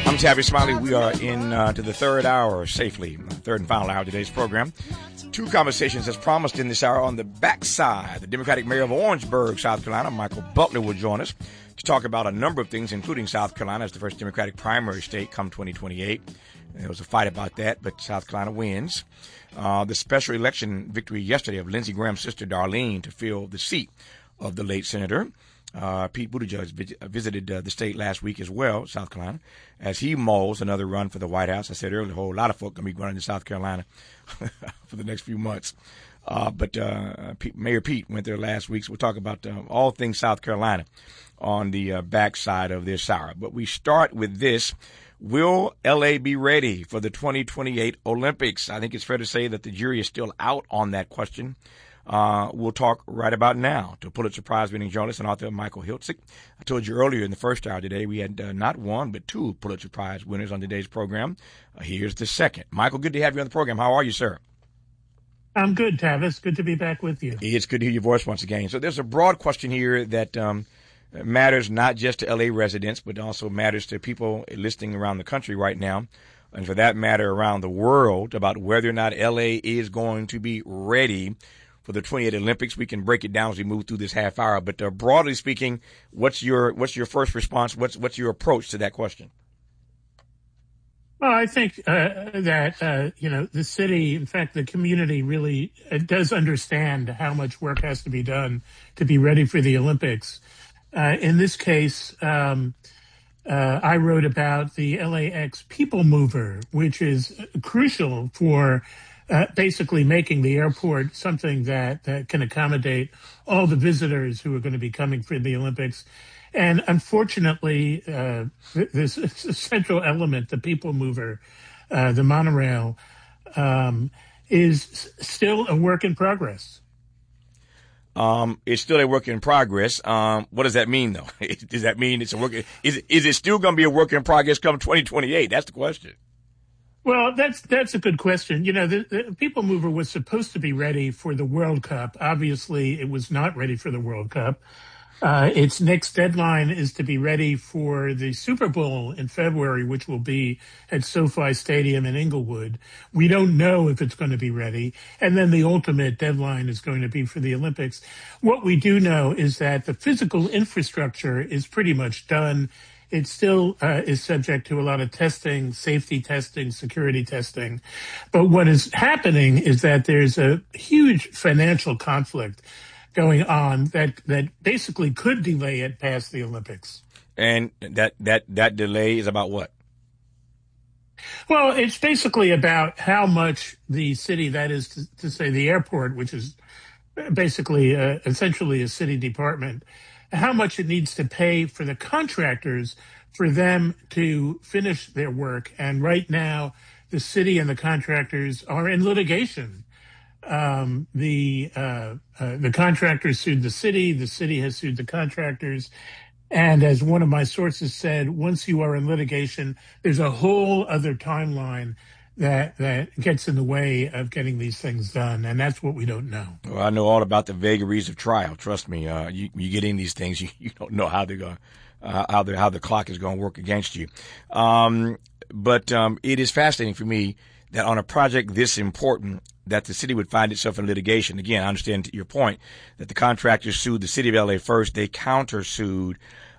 I'm Tavis Smiley. We are in to the third hour safely, third and final hour of today's program. Two conversations as promised in this hour on the backside. The Democratic Mayor of Orangeburg, South Carolina, Michael Butler, will join us to talk about a number of things, including South Carolina as the first Democratic primary state come 2028. There was a fight about that, but South Carolina wins. The special election victory yesterday of Lindsey Graham's sister, Darlene, to fill the seat of the late senator. Pete Buttigieg visited the state last week as well, South Carolina, as he mulls another run for the White House. I said earlier, a whole lot of folk going to be running to South Carolina for the next few months. But Mayor Pete went there last week, so we'll talk about all things South Carolina on the backside of this hour. But we start with this. Will L.A. be ready for the 2028 Olympics? I think it's fair to say that the jury is still out on that question. We'll talk right about now to Pulitzer Prize-winning journalist and author Michael Hiltzik. I told you earlier in the first hour today we had not one but two Pulitzer Prize winners on today's program. Here's the second. Michael, good to have you on the program. How are you, sir? I'm good, Tavis. Good to be back with you. It's good to hear your voice once again. So there's a broad question here that matters not just to L.A. residents, but also matters to people listening around the country right now, and for that matter around the world, about whether or not L.A. is going to be ready for the 28 Olympics. We can break it down as we move through this half hour. But broadly speaking, what's your first response? What's your approach to that question? Well, I think that the city, in fact, the community really does understand how much work has to be done to be ready for the Olympics. In this case, I wrote about the LAX People Mover, which is crucial for basically making the airport something that can accommodate all the visitors who are going to be coming for the Olympics. And unfortunately, this central element, the People Mover, the monorail, is still a work in progress. It's still a work in progress. What does that mean, though? Does that mean it's a work? Is it still going to be a work in progress come 2028? That's the question. Well, that's a good question. The People Mover was supposed to be ready for the World Cup. Obviously, it was not ready for the World Cup. Its next deadline is to be ready for the Super Bowl in February, which will be at SoFi Stadium in Inglewood. We don't know if it's going to be ready. And then the ultimate deadline is going to be for the Olympics. What we do know is that the physical infrastructure is pretty much done. It still is subject to a lot of testing, safety testing, security testing. But what is happening is that there's a huge financial conflict going on that basically could delay it past the Olympics. And that delay is about what? Well, it's basically about how much the city, that is to say the airport, which is basically essentially a city department, how much it needs to pay for the contractors for them to finish their work. And right now, the city and the contractors are in litigation. The contractors sued the city has sued the contractors. And as one of my sources said, once you are in litigation, there's a whole other timeline that gets in the way of getting these things done. And that's what we don't know. Well, I know all about the vagaries of trial. Trust me, you get in these things, you don't know how they're going, how the clock is going to work against you. But it is fascinating for me that on a project this important, that the city would find itself in litigation. Again, I understand your point that the contractors sued the city of LA first. They countersued.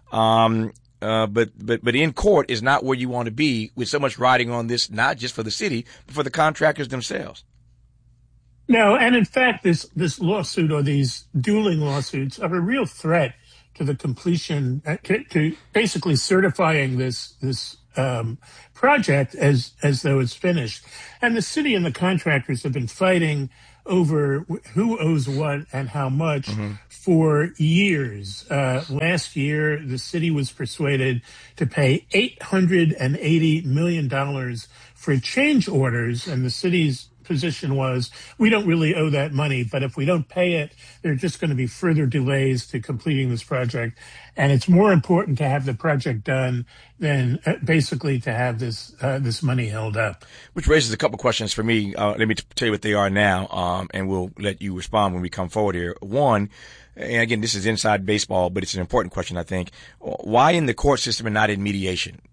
But in court is not where you want to be with so much riding on this, not just for the city, but for the contractors themselves. No, and in fact, this lawsuit or these dueling lawsuits are a real threat to the completion, to basically certifying this project as though it's finished. And the city and the contractors have been fighting over who owes what and how much for years. Last year, the city was persuaded to pay $880 million for change orders, and the city's position was, we don't really owe that money, but if we don't pay it, there are just going to be further delays to completing this project. And it's more important to have the project done than basically to have this money held up. Which raises a couple questions for me. Let me tell you what they are now, and we'll let you respond when we come forward here. One, and again, this is inside baseball, but it's an important question, I think. Why in the court system and not in mediation?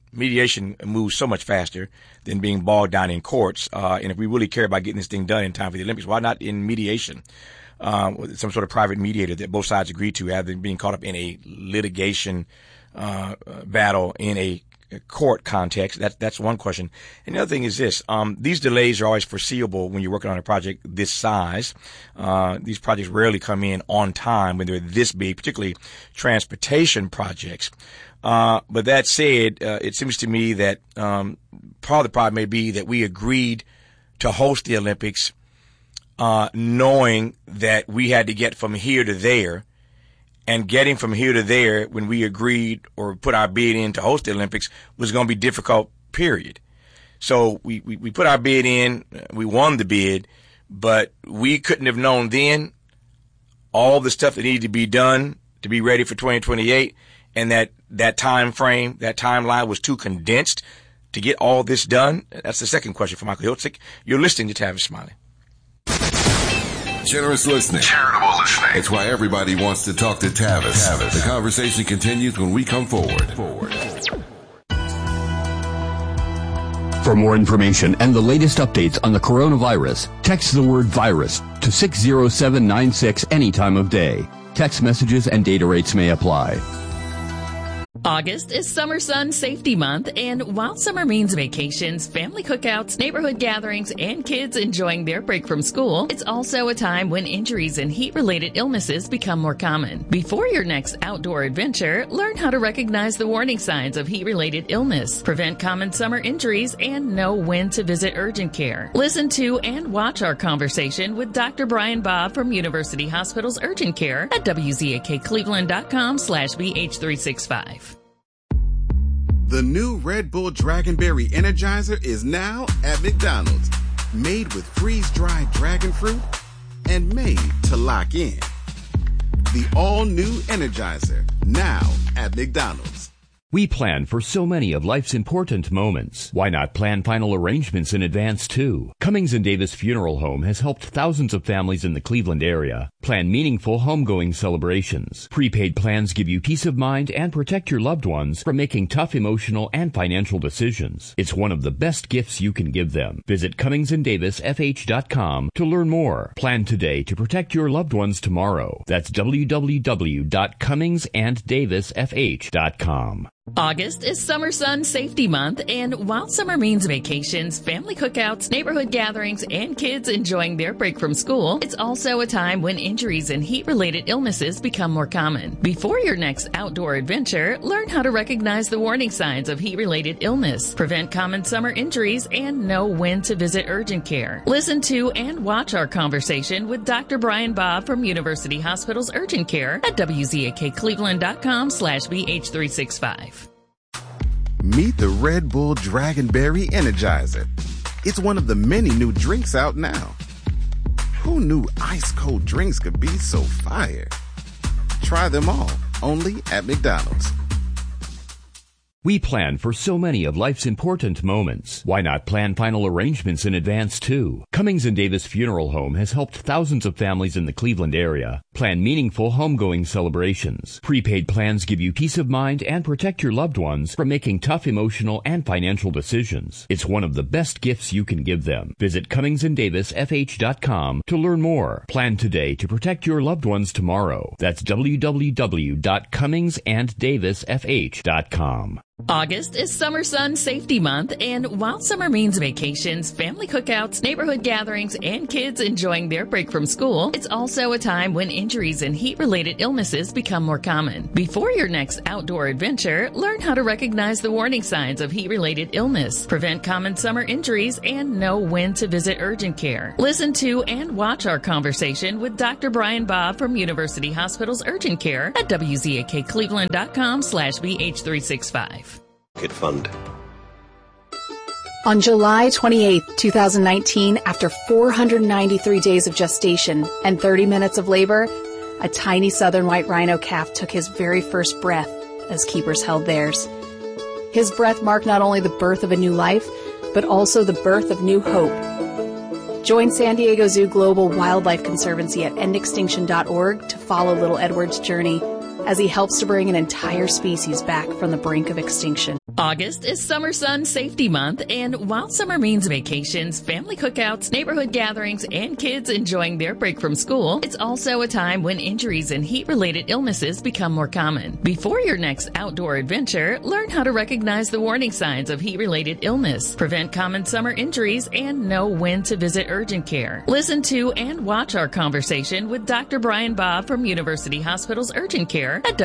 mediation moves so much faster than being bogged down in courts. And if we really care about getting this thing done in time for the Olympics, why not in mediation? With some sort of private mediator that both sides agree to, rather than being caught up in a litigation battle in a court context. That's one question. And the other thing is this. These delays are always foreseeable when you're working on a project this size. These projects rarely come in on time when they're this big, particularly transportation projects. But that said, it seems to me that part of the problem may be that we agreed to host the Olympics knowing that we had to get from here to there. And getting from here to there when we agreed or put our bid in to host the Olympics was going to be difficult, period. So we put our bid in, we won the bid, but we couldn't have known then all the stuff that needed to be done to be ready for 2028, and that time frame, that timeline was too condensed to get all this done. That's the second question for Michael Hiltzik. You're listening to Tavis Smiley. Generous listening. Charitable listening. It's why everybody wants to talk to Tavis. The conversation continues when we come forward. For more information and the latest updates on the coronavirus, text the word virus to 60796 any time of day. Text messages and data rates may apply. August is Summer Sun Safety Month, and while summer means vacations, family cookouts, neighborhood gatherings, and kids enjoying their break from school, it's also a time when injuries and heat-related illnesses become more common. Before your next outdoor adventure, learn how to recognize the warning signs of heat-related illness, prevent common summer injuries, and know when to visit urgent care. Listen to and watch our conversation with Dr. Brian Bob from University Hospital's Urgent Care at wzakcleveland.com/BH365. The new Red Bull Dragonberry Energizer is now at McDonald's. Made with freeze-dried dragon fruit and made to lock in. The all-new Energizer, now at McDonald's. We plan for so many of life's important moments. Why not plan final arrangements in advance, too? Cummings & Davis Funeral Home has helped thousands of families in the Cleveland area plan meaningful homegoing celebrations. Prepaid plans give you peace of mind and protect your loved ones from making tough emotional and financial decisions. It's one of the best gifts you can give them. Visit CummingsandDavisFH.com to learn more. Plan today to protect your loved ones tomorrow. That's www.CummingsandDavisFH.com. August is Summer Sun Safety Month, and while summer means vacations, family cookouts, neighborhood gatherings, and kids enjoying their break from school, it's also a time when injuries and heat-related illnesses become more common. Before your next outdoor adventure, learn how to recognize the warning signs of heat-related illness, prevent common summer injuries, and know when to visit urgent care. Listen to and watch our conversation with Dr. Brian Bob from University Hospital's Urgent Care at wzakcleveland.com/BH365. Meet the Red Bull Dragonberry Energizer. It's one of the many new drinks out now. Who knew ice-cold drinks could be so fire? Try them all, only at McDonald's. We plan for so many of life's important moments. Why not plan final arrangements in advance, too? Cummings & Davis Funeral Home has helped thousands of families in the Cleveland area plan meaningful homegoing celebrations. Prepaid plans give you peace of mind and protect your loved ones from making tough emotional and financial decisions. It's one of the best gifts you can give them. Visit CummingsandDavisFH.com to learn more. Plan today to protect your loved ones tomorrow. That's www.CummingsandDavisFH.com. August is Summer Sun Safety Month, and while summer means vacations, family cookouts, neighborhood gatherings, and kids enjoying their break from school, it's also a time when injuries and heat-related illnesses become more common. Before your next outdoor adventure, learn how to recognize the warning signs of heat-related illness, prevent common summer injuries, and know when to visit urgent care. Listen to and watch our conversation with Dr. Brian Bob from University Hospital's Urgent Care at wzakcleveland.com/BH365. Fund. On July 28, 2019, after 493 days of gestation and 30 minutes of labor, a tiny southern white rhino calf took his very first breath as keepers held theirs. His breath marked not only the birth of a new life, but also the birth of new hope. Join San Diego Zoo Global Wildlife Conservancy at endextinction.org to follow little Edward's journey as he helps to bring an entire species back from the brink of extinction. August is Summer Sun Safety Month, and while summer means vacations, family cookouts, neighborhood gatherings, and kids enjoying their break from school, it's also a time when injuries and heat-related illnesses become more common. Before your next outdoor adventure, learn how to recognize the warning signs of heat-related illness, prevent common summer injuries, and know when to visit urgent care. Listen to and watch our conversation with Dr. Brian Bob from University Hospital's Urgent Care at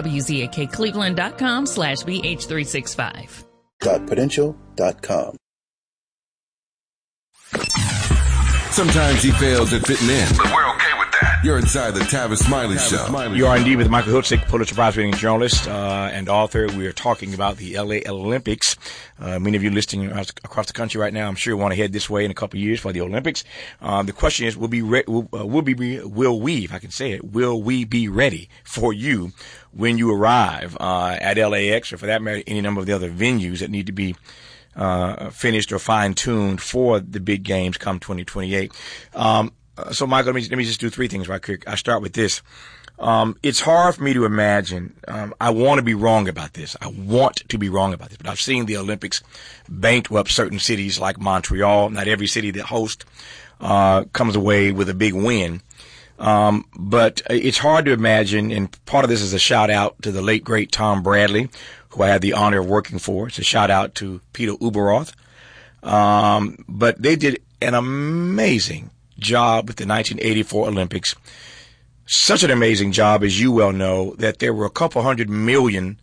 wzaccleveland.com/BH365. Prudential.com. Sometimes he fails at fitting in, but we're okay with that. You're inside the Tavis Smiley Show. You are indeed with Michael Hiltzik, Pulitzer Prize-winning journalist and author. We are talking about the LA Olympics. Many of you listening across the country right now, I'm sure, want to head this way in a couple of years for the Olympics. The question is, will we be ready for you when you arrive at LAX, or for that matter, any number of the other venues that need to be finished or fine-tuned for the big games come 2028. So, Michael, let me just do three things right quick. I start with this. It's hard for me to imagine. I want to be wrong about this. But I've seen the Olympics bankrupt certain cities like Montreal. Not every city that hosts comes away with a big win. But it's hard to imagine, and part of this is a shout out to the late, great Tom Bradley, who I had the honor of working for. It's a shout out to Peter Uberroth. But they did an amazing job with the 1984 Olympics. Such an amazing job, as you well know, that there were a couple $100 million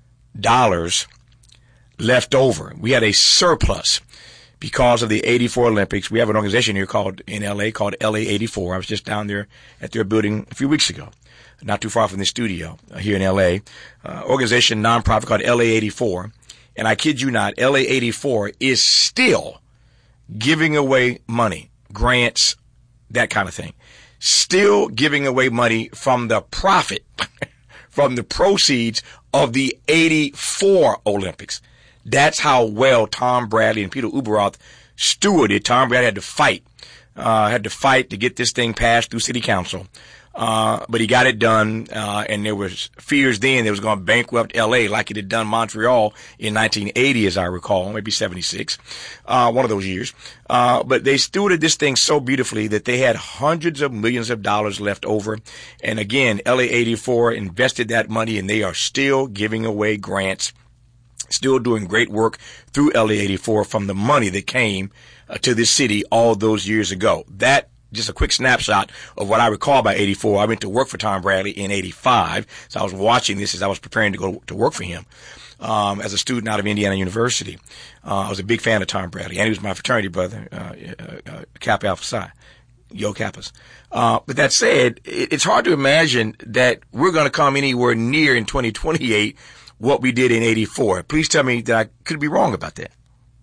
left over. We had a surplus because of the 84 Olympics. We have an organization here in LA called LA 84. I was just down there at their building a few weeks ago, not too far from the studio here in LA. Organization, nonprofit called LA 84. And I kid you not, LA 84 is still giving away money, grants, that kind of thing. Still giving away money from the profit, from the proceeds of the 84 Olympics. That's how well Tom Bradley and Peter Uberroth stewarded. Tom Bradley had to fight to get this thing passed through city council. But he got it done, and there was fears then that it was going to bankrupt LA like it had done Montreal in 1980, as I recall, maybe 76, one of those years. But they stewarded this thing so beautifully that they had hundreds of millions of dollars left over. And again, LA 84 invested that money, and they are still giving away grants, still doing great work through LA 84 from the money that came to this city all those years ago. That just a quick snapshot of what I recall about 84. I went to work for Tom Bradley in 85, so I was watching this as I was preparing to go to work for him as a student out of Indiana University. I was a big fan of Tom Bradley, and he was my fraternity brother, Kappa Alpha Psi, Yo Kappas. But that said, it's hard to imagine that we're going to come anywhere near in 2028 what we did in 84. Please tell me that I could be wrong about that.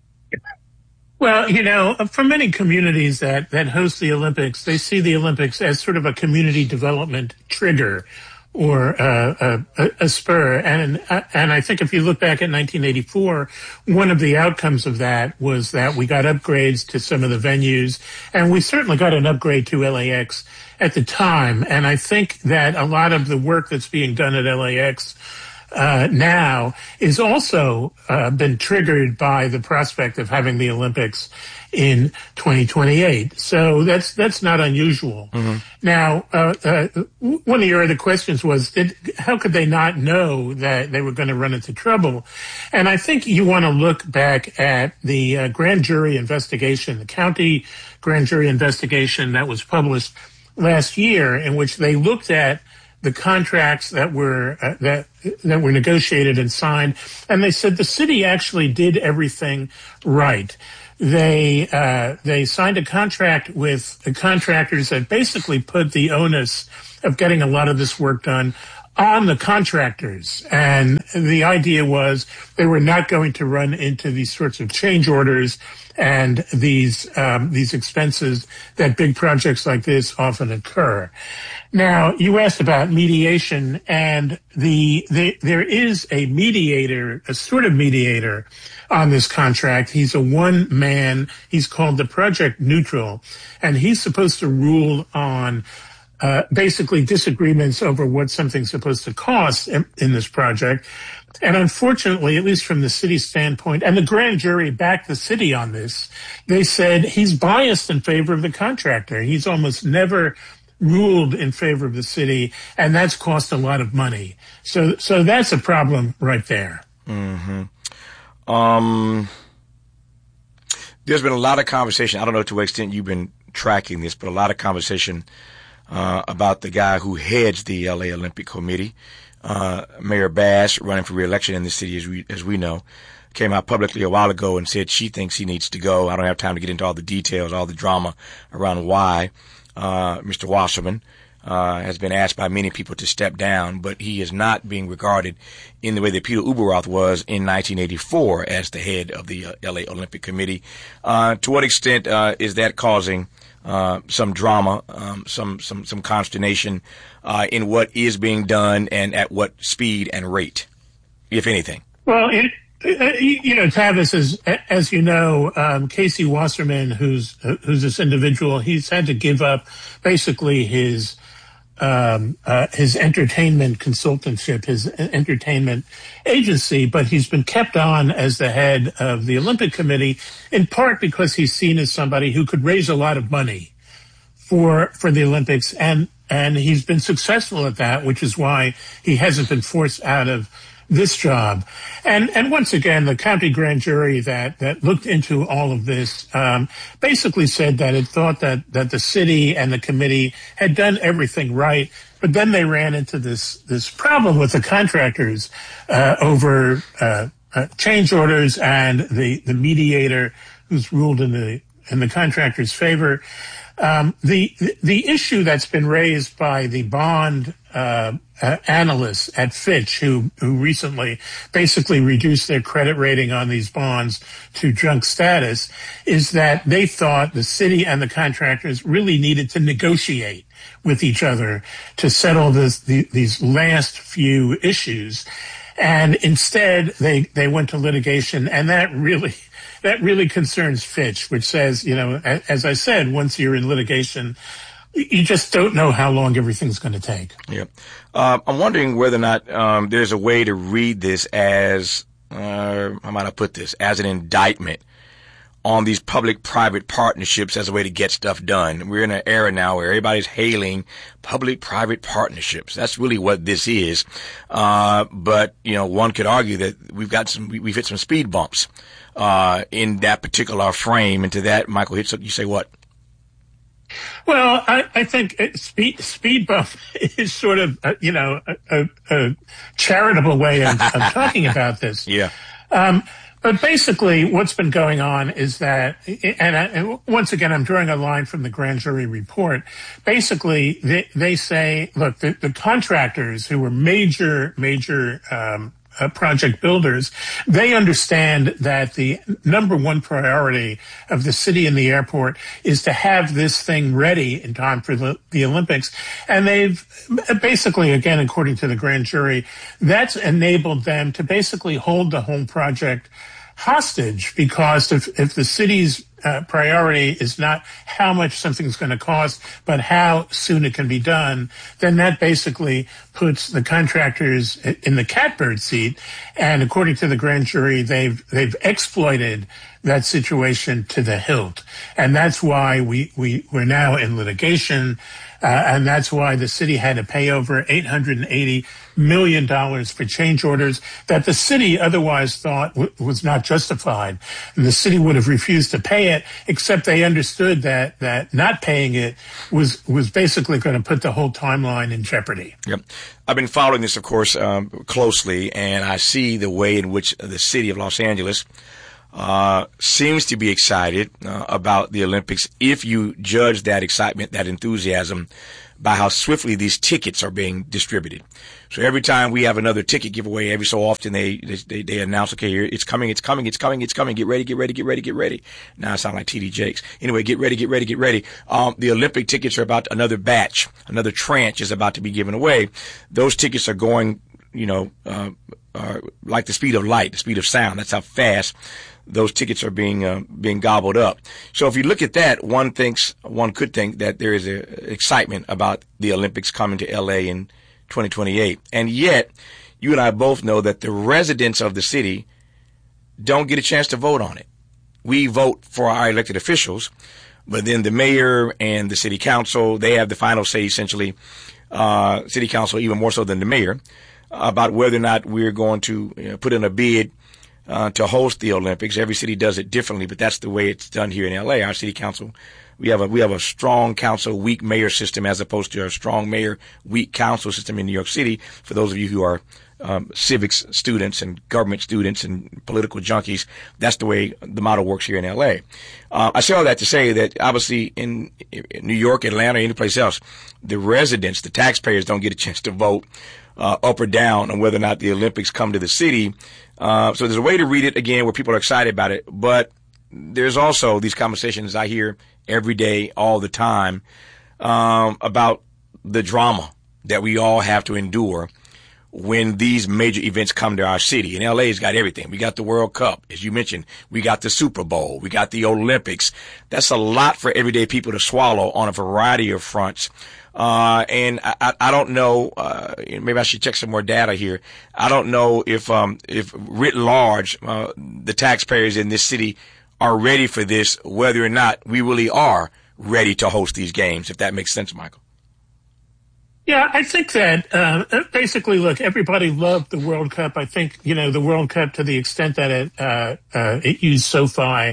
Well, for many communities that host the Olympics, they see the Olympics as sort of a community development trigger or a spur. And I think if you look back at 1984, one of the outcomes of that was that we got upgrades to some of the venues, and we certainly got an upgrade to LAX at the time. And I think that a lot of the work that's being done at LAX now is also been triggered by the prospect of having the Olympics in 2028. So that's not unusual. Mm-hmm. Now, one of your other questions was, how could they not know that they were going to run into trouble? And I think you want to look back at the grand jury investigation, the county grand jury investigation that was published last year, in which they looked at the contracts that were negotiated and signed, and they said the city actually did everything right. They signed a contract with the contractors that basically put the onus of getting a lot of this work done on the contractors. And the idea was they were not going to run into these sorts of change orders and these expenses that big projects like this often occur. Now, you asked about mediation, and there is a mediator, a sort of mediator on this contract. He's a one-man. He's called the Project Neutral, and he's supposed to rule on basically disagreements over what something's supposed to cost in this project. And unfortunately, at least from the city's standpoint, and the grand jury backed the city on this, they said he's biased in favor of the contractor. He's almost never ruled in favor of the city, and that's cost a lot of money. So that's a problem right there. Mm-hmm. There's been a lot of conversation. I don't know to what extent you've been tracking this, but a lot of conversation about the guy who heads the LA Olympic Committee, Mayor Bass, running for re-election in the city, as we know, came out publicly a while ago and said she thinks he needs to go. I don't have time to get into all the details, all the drama around why. Mr. Wasserman has been asked by many people to step down, but he is not being regarded in the way that Peter Uberroth was in 1984 as the head of the LA Olympic Committee. To what extent is that causing some drama, some consternation in what is being done and at what speed and rate, if anything? Well, Tavis, as you know, Casey Wasserman, who's this individual, he's had to give up basically his entertainment consultantship, his entertainment agency, but he's been kept on as the head of the Olympic Committee, in part because he's seen as somebody who could raise a lot of money for the Olympics, and he's been successful at that, which is why he hasn't been forced out of this job. And once again, the county grand jury that looked into all of this basically said that it thought that the city and the committee had done everything right, but then they ran into this problem with the contractors over change orders and the mediator who's ruled in the contractor's favor. The issue that's been raised by the bond analysts at Fitch, who recently basically reduced their credit rating on these bonds to junk status, is that they thought the city and the contractors really needed to negotiate with each other to settle these last few issues. And instead, they went to litigation, and that really concerns Fitch, which says, as I said, once you're in litigation, you just don't know how long everything's going to take. Yeah. I'm wondering whether or not there's a way to read this as, how might I put this, as an indictment on these public-private partnerships as a way to get stuff done. We're in an era now where everybody's hailing public-private partnerships. That's really what this is. But, one could argue that we've hit some speed bumps in that particular frame. And to that, Michael, you say what? Well, I think speed bump is sort of, a charitable way of talking about this. Yeah. But basically, what's been going on is that, and once again, I'm drawing a line from the grand jury report. Basically, they say, look, the contractors who were major project builders, they understand that the number one priority of the city and the airport is to have this thing ready in time for the Olympics. And they've basically, again, according to the grand jury, that's enabled them to basically hold the whole project hostage, because if the city's priority is not how much something's going to cost, but how soon it can be done, then that basically puts the contractors in the catbird seat. And according to the grand jury, they've exploited that situation to the hilt. And that's why we're now in litigation. And that's why the city had to pay over $880 million for change orders that the city otherwise thought was not justified. And the city would have refused to pay it, except they understood that not paying it was basically going to put the whole timeline in jeopardy. Yep. I've been following this, of course, closely, and I see the way in which the city of Los Angeles seems to be excited about the Olympics, if you judge that excitement, that enthusiasm, by how swiftly these tickets are being distributed. So every time we have another ticket giveaway, every so often they announce, okay, here it's coming, get ready. Now I sound like TD Jakes. Anyway, get ready. The Olympic tickets are about another batch, another tranche is about to be given away. Those tickets are going, like the speed of light, the speed of sound. That's how fast those tickets are being gobbled up. So if you look at that, one could think that there is excitement about the Olympics coming to LA in 2028. And yet, you and I both know that the residents of the city don't get a chance to vote on it. We vote for our elected officials, but then the mayor and the city council, they have the final say, essentially, city council even more so than the mayor, about whether or not we're going to put in a bid to host the Olympics. Every city does it differently, but that's the way it's done here in LA. Our city council, we have a strong council, weak mayor system as opposed to a strong mayor, weak council system in New York City. For those of you who are civics students and government students and political junkies, that's the way the model works here in LA. I say all that to say that obviously in New York, Atlanta, any place else, the residents, the taxpayers don't get a chance to vote up or down on whether or not the Olympics come to the city. So there's a way to read it again where people are excited about it, but there's also these conversations I hear every day, all the time, about the drama that we all have to endure when these major events come to our city. And LA's got everything. We got the World Cup, as you mentioned. We got the Super Bowl. We got the Olympics. That's a lot for everyday people to swallow on a variety of fronts. And I don't know, maybe I should check some more data here. I don't know if writ large, the taxpayers in this city are ready for this, whether or not we really are ready to host these games, if that makes sense, Michael. Yeah, I think that basically, look, everybody loved the World Cup. I think, the World Cup, to the extent that it used SoFi,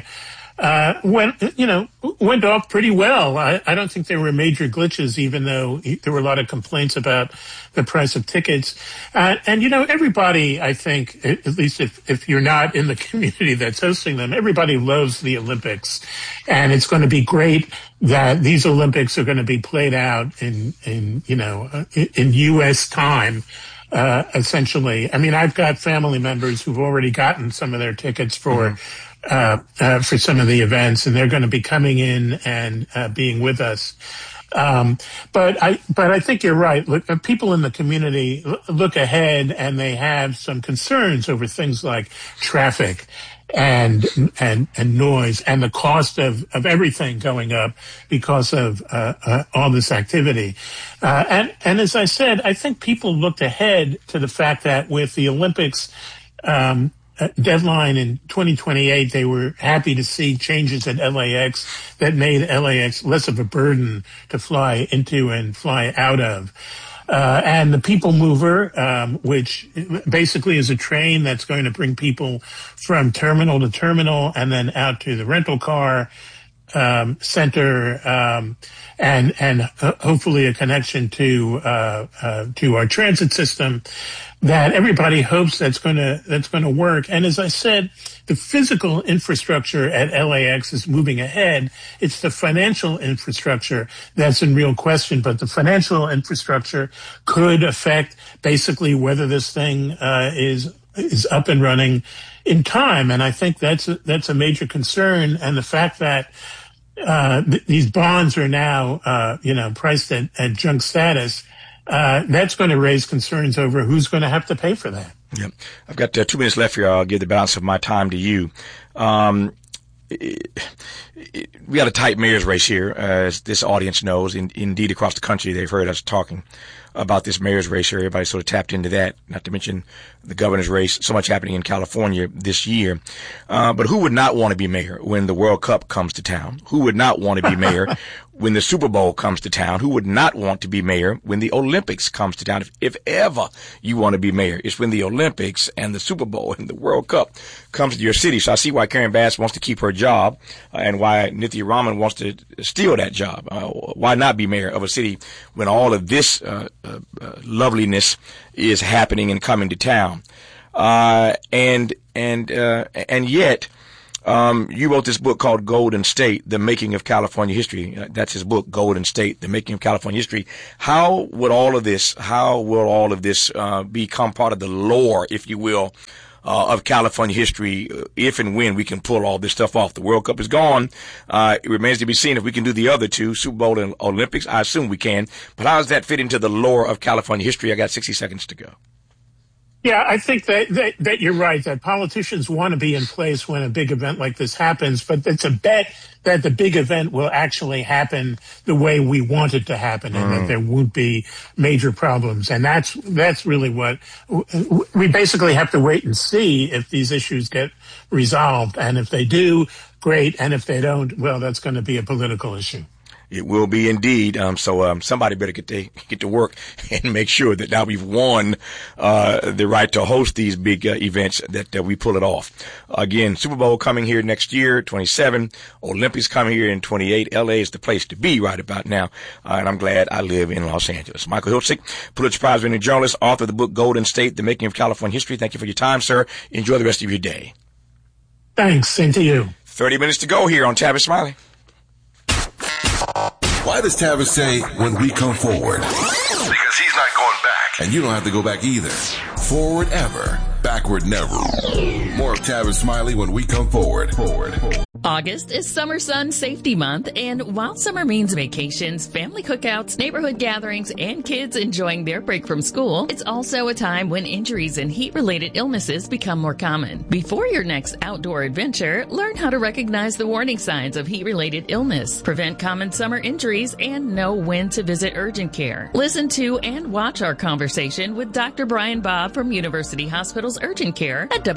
went off pretty well. I don't think there were major glitches, even though there were a lot of complaints about the price of tickets. And everybody, I think, at least if you're not in the community that's hosting them, everybody loves the Olympics. And it's going to be great that these Olympics are going to be played out in U.S. time. Essentially. I mean, I've got family members who've already gotten some of their tickets for some of the events, and they're going to be coming in and being with us. But I think you're right. Look, people in the community look ahead, and they have some concerns over things like traffic and noise and the cost of everything going up because of all this activity. And as I said, I think people looked ahead to the fact that with the Olympics deadline in 2028, they were happy to see changes at LAX that made LAX less of a burden to fly into and fly out of. And the People Mover, which basically is a train that's going to bring people from terminal to terminal and then out to the rental car center, and hopefully a connection to our transit system, that everybody hopes that's going to work. And as I said, the physical infrastructure at LAX is moving ahead. It's the financial infrastructure that's in real question, but the financial infrastructure could affect basically whether this thing is up and running in time. And I think that's a major concern. And the fact that these bonds are now priced at junk status, that's going to raise concerns over who's going to have to pay for that. Yeah. I've got 2 minutes left here. I'll give the balance of my time to you. We got a tight mayor's race here, as this audience knows. Indeed, across the country, they've heard us talking about this mayor's race here. Everybody sort of tapped into that, not to mention the governor's race, so much happening in California this year. But who would not want to be mayor when the World Cup comes to town? Who would not want to be mayor when the Super Bowl comes to town? Who would not want to be mayor when the Olympics comes to town? If ever you want to be mayor, it's when the Olympics and the Super Bowl and the World Cup comes to your city. So I see why Karen Bass wants to keep her job, and why Nithya Raman wants to steal that job. Why not be mayor of a city when all of this loveliness is happening and coming to town? And yet, you wrote this book called Golden State, The Making of California History. That's his book, Golden State, The Making of California History. How will all of this become part of the lore, if you will, of California history, if and when we can pull all this stuff off? The World Cup is gone. It remains to be seen if we can do the other two, Super Bowl and Olympics. I assume we can. But how does that fit into the lore of California history? I got 60 seconds to go. Yeah, I think that you're right, that politicians want to be in place when a big event like this happens, but it's a bet that the big event will actually happen the way we want it to happen and that there won't be major problems. And that's really what we basically have to wait and see if these issues get resolved. And if they do, great. And if they don't, well, that's going to be a political issue. It will be indeed. So somebody better get to work and make sure that now we've won the right to host these big events, that we pull it off. Again, Super Bowl coming here next year, 27. Olympics coming here in 28. LA is the place to be right about now. And I'm glad I live in Los Angeles. Michael Hiltzik, Pulitzer Prize-winning journalist, author of the book Golden State, The Making of California History. Thank you for your time, sir. Enjoy the rest of your day. Thanks. Same to you. 30 minutes to go here on Tavis Smiley. Why does Tavis say when we come forward? Because he's not going back. And you don't have to go back either. Forward ever, backward never. More of Tavis Smiley when we come forward. August is Summer Sun Safety Month, and while summer means vacations, family cookouts, neighborhood gatherings, and kids enjoying their break from school, it's also a time when injuries and heat-related illnesses become more common. Before your next outdoor adventure, learn how to recognize the warning signs of heat-related illness, prevent common summer injuries, and know when to visit urgent care. Listen to and watch our conversation with Dr. Brian Bob from University Hospital's Urgent Care at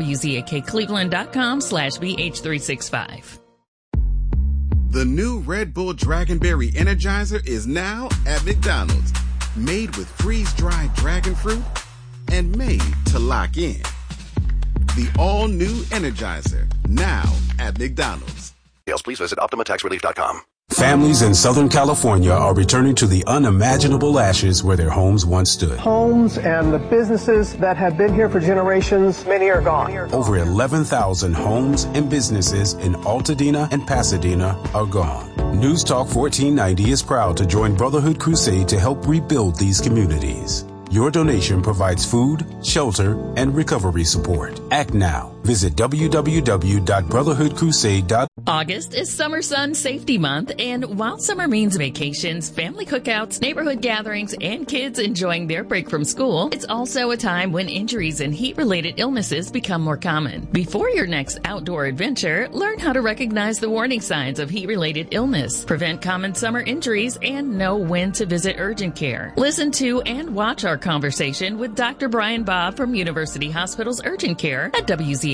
WZAKCleveland.com/BH365. The new Red Bull Dragonberry Energizer is now at McDonald's. Made with freeze-dried dragon fruit and made to lock in. The all-new Energizer, now at McDonald's. Please visit OptimaTaxRelief.com. Families in Southern California are returning to the unimaginable ashes where their homes once stood. Homes and the businesses that have been here for generations, many are gone. Over 11,000 homes and businesses in Altadena and Pasadena are gone. News Talk 1490 is proud to join Brotherhood Crusade to help rebuild these communities. Your donation provides food, shelter, and recovery support. Act now. Visit www.brotherhoodcrusade.org. August is Summer Sun Safety Month, and while summer means vacations, family cookouts, neighborhood gatherings, and kids enjoying their break from school, it's also a time when injuries and heat-related illnesses become more common. Before your next outdoor adventure, learn how to recognize the warning signs of heat-related illness, prevent common summer injuries, and know when to visit urgent care. Listen to and watch our conversation with Dr. Brian Bob from University Hospital's Urgent Care at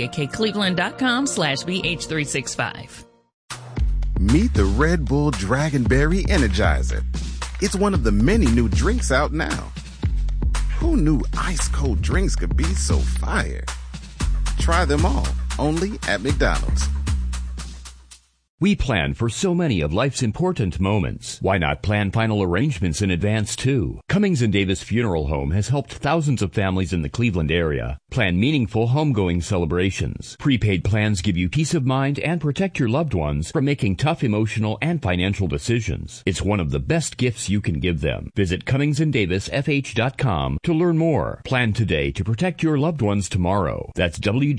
WZAKCleveland.com/BH365. Meet the Red Bull Dragonberry Energizer. It's one of the many new drinks out now. Who knew ice-cold drinks could be so fire? Try them all, only at McDonald's. We plan for so many of life's important moments. Why not plan final arrangements in advance, too? Cummings & Davis Funeral Home has helped thousands of families in the Cleveland area plan meaningful homegoing celebrations. Prepaid plans give you peace of mind and protect your loved ones from making tough emotional and financial decisions. It's one of the best gifts you can give them. Visit CummingsandDavisFH.com to learn more. Plan today to protect your loved ones tomorrow. That's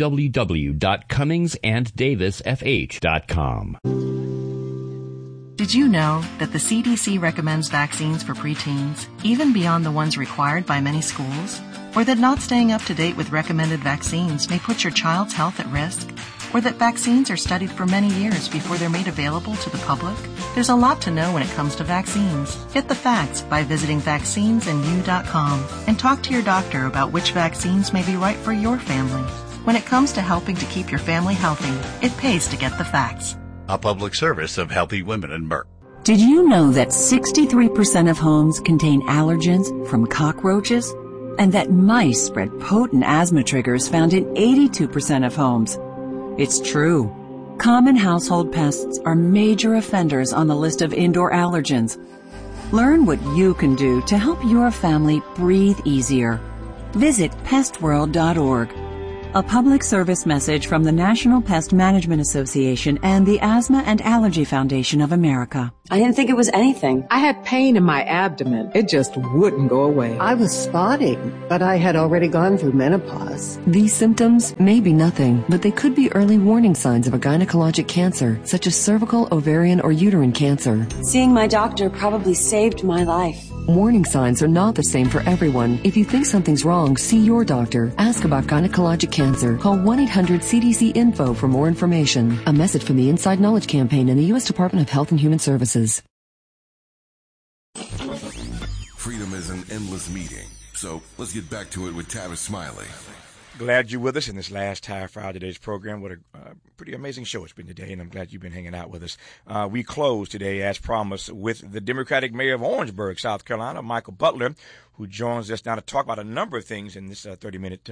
www.CummingsandDavisFH.com. Did you know that the CDC recommends vaccines for preteens, even beyond the ones required by many schools? Or that not staying up to date with recommended vaccines may put your child's health at risk? Or that vaccines are studied for many years before they're made available to the public? There's a lot to know when it comes to vaccines. Get the facts by visiting vaccinesandyou.com and talk to your doctor about which vaccines may be right for your family. When it comes to helping to keep your family healthy, it pays to get the facts. A public service of Healthy Women in Merck. Did you know that 63% of homes contain allergens from cockroaches? And that mice spread potent asthma triggers found in 82% of homes? It's true. Common household pests are major offenders on the list of indoor allergens. Learn what you can do to help your family breathe easier. Visit pestworld.org. A public service message from the National Pest Management Association and the Asthma and Allergy Foundation of America. I didn't think it was anything. I had pain in my abdomen. It just wouldn't go away. I was spotting, but I had already gone through menopause. These symptoms may be nothing, but they could be early warning signs of a gynecologic cancer, such as cervical, ovarian, or uterine cancer. Seeing my doctor probably saved my life. Warning signs are not the same for everyone. If you think something's wrong, see your doctor. Ask about gynecologic cancer. Call 1-800-CDC-INFO for more information. A message from the Inside Knowledge Campaign and the U.S. Department of Health and Human Services. Freedom is an endless meeting. So let's get back to it with Tavis Smiley. Glad you're with us in this last half hour of today's program. What a pretty amazing show it's been today, and I'm glad you've been hanging out with us. We close today, as promised, with the Democratic Mayor of Orangeburg, South Carolina, Michael Butler, who joins us now to talk about a number of things in this 30-minute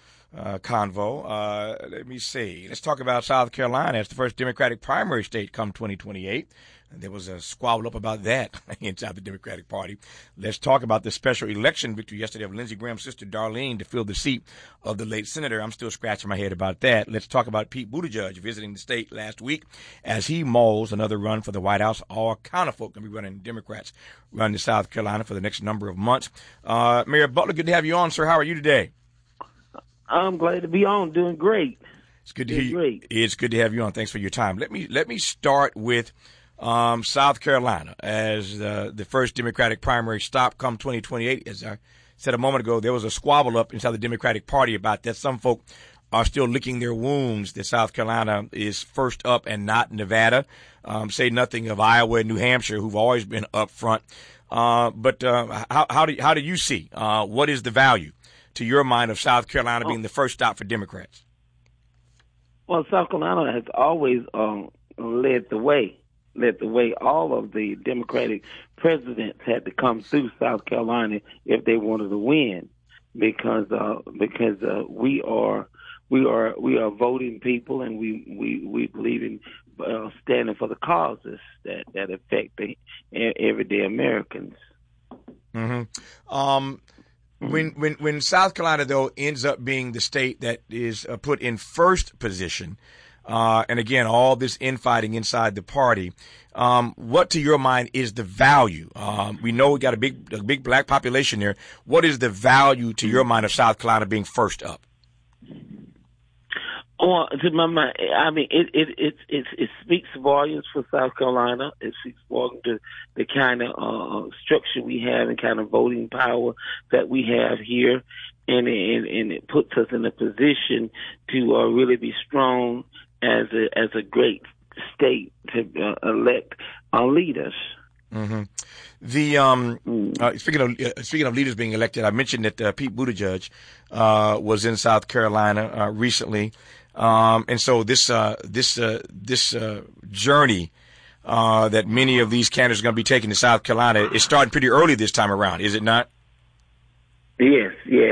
convo. Let me see. Let's talk about South Carolina as the first Democratic primary state come 2028. There was a squabble up about that inside the Democratic Party. Let's talk about the special election victory yesterday of Lindsey Graham's sister, Darlene, to fill the seat of the late senator. I'm still scratching my head about that. Let's talk about Pete Buttigieg visiting the state last week as he mauls another run for the White House. All kind of folk going to be running, Democrats run to South Carolina for the next number of months. Mayor Butler, good to have you on, sir. How are you today? I'm glad to be on. Doing great. It's good to hear you. It's good to have you on. Thanks for your time. Let me start with South Carolina as the first Democratic primary stop come 2028. As I said a moment ago, there was a squabble up inside the Democratic Party about that. Some folk are still licking their wounds that South Carolina is first up and not Nevada. Say nothing of Iowa and New Hampshire, who've always been up front. But how do you see what is the value to your mind of South Carolina being the first stop for Democrats? Well, South Carolina has always led the way. All of the Democratic presidents had to come through South Carolina if they wanted to win, because we are voting people, and we believe in standing for the causes that affect the everyday Americans. Mm-hmm. When South Carolina though ends up being the state that is put in first position. And again, all this infighting inside the party. What, to your mind, is the value? We know we got a big black population there. What is the value, to your mind, of South Carolina being first up? Well, to my mind, I mean, it speaks volumes for South Carolina. It speaks volumes to the kind of structure we have and kind of voting power that we have here, and it puts us in a position to really be strong as a great state to elect our leaders. Mm-hmm. Speaking of leaders being elected, I mentioned that Pete Buttigieg was in South Carolina recently, and so this journey that many of these candidates are going to be taking to South Carolina is starting pretty early this time around, is it not? Yes.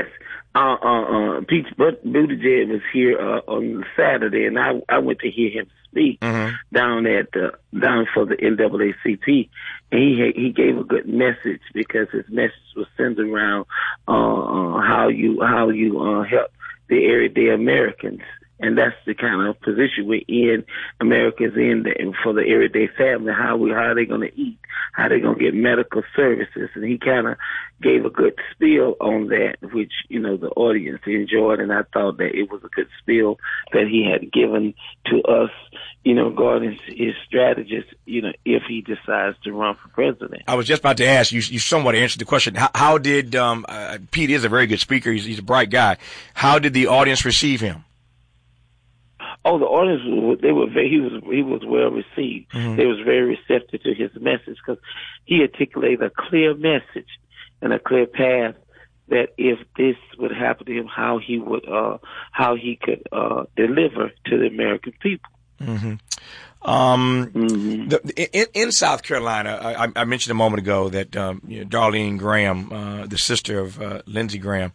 Pete Buttigieg was here on Saturday, and I went to hear him speak down for the NAACP, and he gave a good message, because his message was centered around how you help the everyday Americans. And that's the kind of position we're in. America's in for the everyday family. How are they going to eat? How are they going to get medical services? And he kind of gave a good spiel on that, which, the audience enjoyed. And I thought that it was a good spiel that he had given to us, regarding his strategist, if he decides to run for president. I was just about to ask you. You somewhat answered the question. How did Pete is a very good speaker. He's a bright guy. How did the audience receive him? Oh, the audience, he was well received. Mm-hmm. They was very receptive to his message, because he articulated a clear message and a clear path that if this would happen to him, how he could deliver to the American people. Mm-hmm. In South Carolina, I mentioned a moment ago that Darlene Graham, the sister of Lindsey Graham,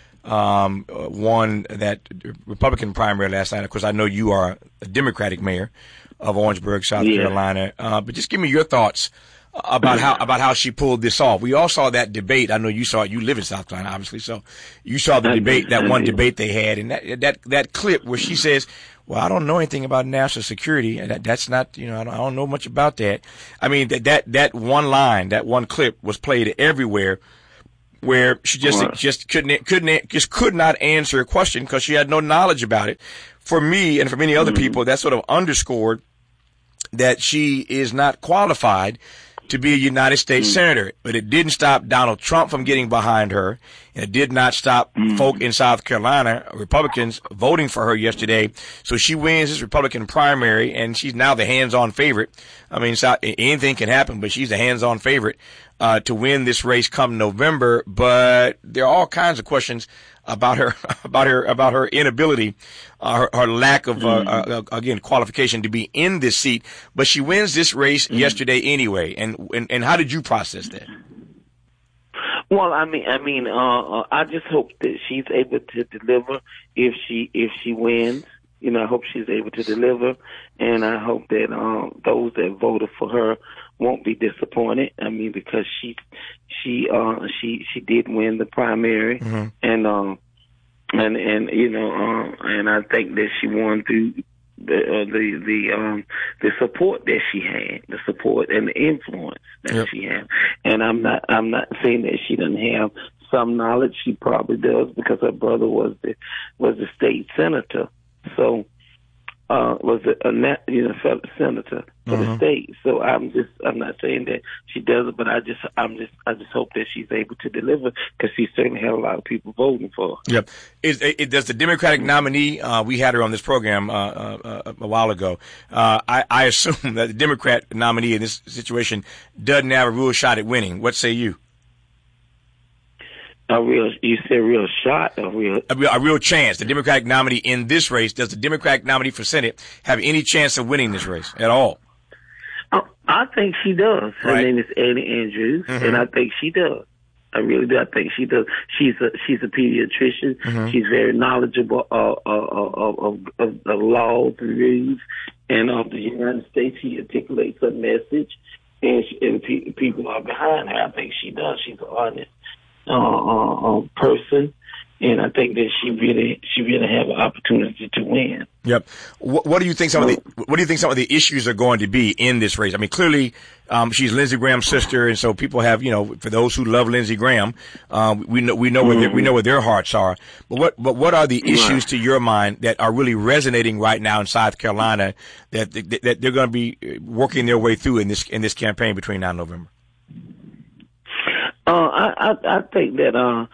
won that Republican primary last night. Of course, I know you are a Democratic mayor of Orangeburg, South Carolina. But just give me your thoughts about how she pulled this off. We all saw that debate. I know you saw it. You live in South Carolina, obviously, so you saw the debate, that one debate they had, and that clip where she says, "Well, I don't know anything about national security. That's not, I don't know much about that." I mean, that one line, that one clip was played everywhere, where she just could not answer a question because she had no knowledge about it. For me and for many other people, that sort of underscored that she is not qualified to be a United States senator. But it didn't stop Donald Trump from getting behind her, and it did not stop folk in South Carolina, Republicans, voting for her yesterday. So she wins this Republican primary, and she's now the hands-on favorite. I mean, anything can happen, but she's the hands-on favorite to win this race come November. But there are all kinds of questions about her inability, her lack of again qualification to be in this seat. But she wins this race yesterday anyway. And how did you process that? Well, I just hope that she's able to deliver if she wins. I hope she's able to deliver, and I hope that those that voted for her won't be disappointed. I mean, because she did win the primary, and I think that she won through the support that she had, the support and the influence that she had. And I'm not saying that she doesn't have some knowledge. She probably does, because her brother was the state senator. So was a senator for the state. So I'm not saying that she doesn't, but I just hope that she's able to deliver, because she certainly had a lot of people voting for her. Yep. Does the Democratic nominee? We had her on this program a while ago. I assume that the Democrat nominee in this situation doesn't have a real shot at winning. What say you? You said real shot? A real chance. The Democratic nominee in this race, does the Democratic nominee for Senate have any chance of winning this race at all? I think she does. Her name is Annie Andrews, and I think she does. I really do. I think she does. She's a pediatrician. She's very knowledgeable of the laws and rules and of the United States. She articulates a message, and people are behind her. I think she does. She's an honest person, and I think that she really have an opportunity to win. Yep. What do you think some of the issues are going to be in this race? I mean, clearly, she's Lindsey Graham's sister, and so people have, for those who love Lindsey Graham, we know where their hearts are. But what are the issues to your mind that are really resonating right now in South Carolina that they're going to be working their way through in this campaign between now and November? I think that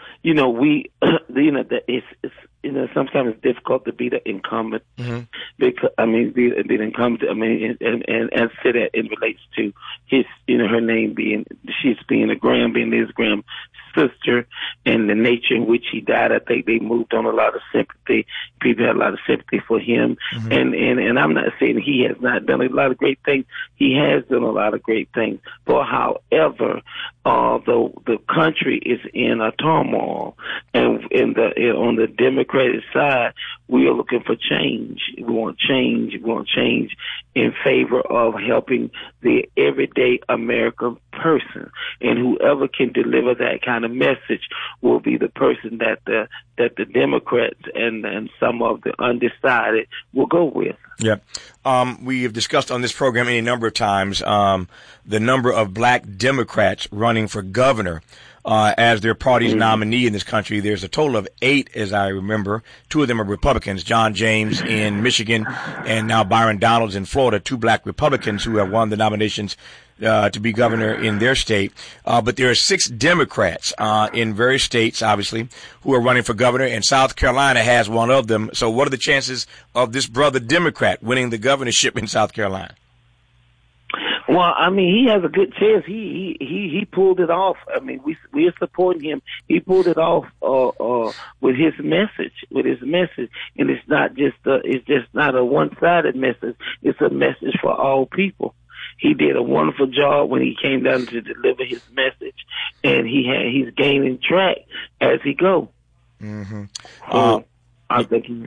that it's sometimes it's difficult to be the incumbent, because be the incumbent. And say that it relates to his, her name being Liz Graham's sister, and the nature in which he died. I think they moved on a lot of sympathy. People had a lot of sympathy for him, and I'm not saying he has not done a lot of great things. He has done a lot of great things, but however, the country is in a turmoil, and on the Democratic side, we are looking for change. We want change. We want change in favor of helping the everyday American person, and whoever can deliver that kind of message will be the person that the Democrats and some of the undecided will go with. Yeah. We have discussed on this program any number of times the number of black Democrats running for governor as their party's nominee in this country. There's a total of 8, as I remember. 2 of them are Republicans, John James in Michigan and now Byron Donalds in Florida, 2 black Republicans who have won the nominations to be governor in their state. But there are 6 Democrats in various states, obviously, who are running for governor, and South Carolina has one of them. So what are the chances of this brother Democrat winning the governorship in South Carolina? Well, he has a good chance. He pulled it off. We are supporting him. He pulled it off with his message. And it's just not a one-sided message. It's a message for all people. He did a wonderful job when he came down to deliver his message, and he's gaining track as he goes. Mm-hmm. I think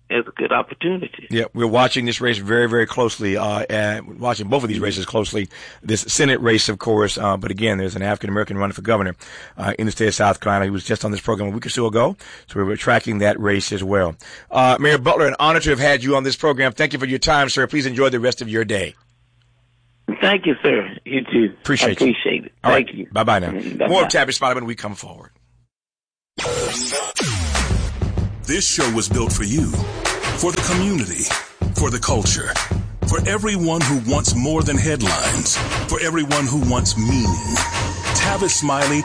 as a good opportunity. Yeah, we're watching this race very, very closely, and watching both of these races closely. This Senate race, of course, but again, there's an African-American running for governor in the state of South Carolina. He was just on this program a week or so ago, so we were tracking that race as well. Mayor Butler, an honor to have had you on this program. Thank you for your time, sir. Please enjoy the rest of your day. Thank you, sir. You too. Appreciate it. All Thank right. you. Bye-bye now. Bye-bye. More of Tavis Smiley when we come forward. This show was built for you, for the community, for the culture, for everyone who wants more than headlines, for everyone who wants meaning. Tavis Smiley